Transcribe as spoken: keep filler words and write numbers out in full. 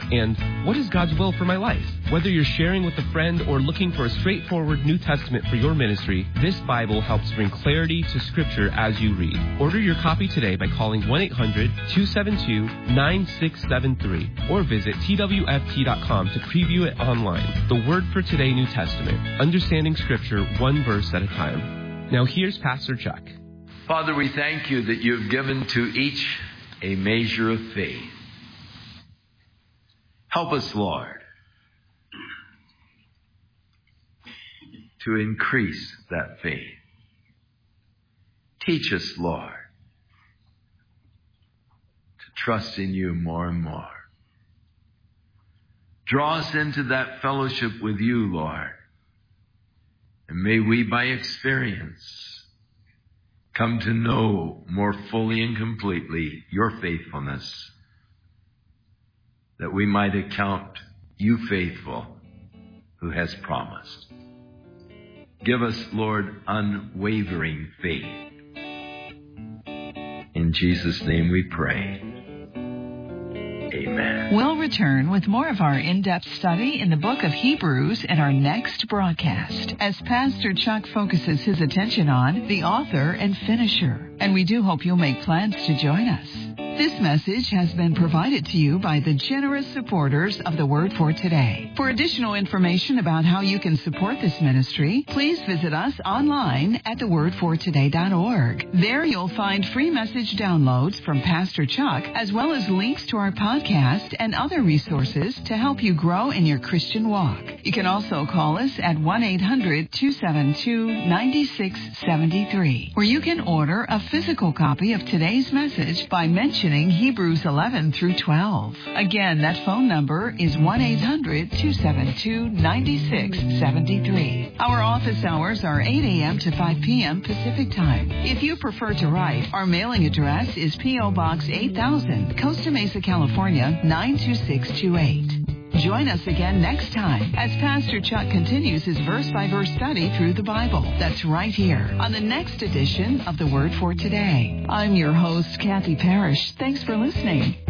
And what is God's will for my life? Whether you're sharing with a friend or looking for a straightforward New Testament for your ministry, this Bible helps bring clarity to Scripture as you read. Order your copy today by calling one eight hundred two seven two nine six seven three or visit T W F T dot com to preview it online. The Word for Today New Testament, understanding Scripture one verse at a time. Now here's Pastor Chuck. Father, we thank you that you've given to each a measure of faith. Help us, Lord, to increase that faith. Teach us, Lord, to trust in you more and more. Draw us into that fellowship with you, Lord. And may we, by experience, come to know more fully and completely your faithfulness, that we might account you faithful who has promised. Give us, Lord, unwavering faith. In Jesus' name we pray. Amen. We'll return with more of our in-depth study in the book of Hebrews in our next broadcast, as Pastor Chuck focuses his attention on the author and finisher. And we do hope you'll make plans to join us. This message has been provided to you by the generous supporters of the Word for Today. For additional information about how you can support this ministry, please visit us online at the word for today dot org. There you'll find free message downloads from Pastor Chuck, as well as links to our podcast and other resources to help you grow in your Christian walk. You can also call us at one eight hundred two seven two nine six seven three, where you can order a physical copy of today's message by mentioning Hebrews eleven through twelve. Again, that phone number is one eight hundred two seven two nine six seven three. Our office hours are eight a.m. to five p.m. Pacific Time. If you prefer to write, our mailing address is P O. Box eight thousand, Costa Mesa, California, nine two six two eight. Join us again next time as Pastor Chuck continues his verse-by-verse study through the Bible. That's right here on the next edition of The Word for Today. I'm your host, Kathy Parrish. Thanks for listening.